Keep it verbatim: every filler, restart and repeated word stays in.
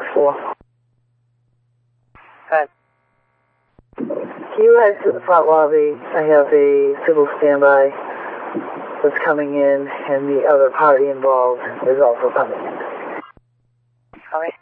six four. Good. Can you head to the front lobby? I have a civil standby that's coming in, and the other party involved is also coming in. All right.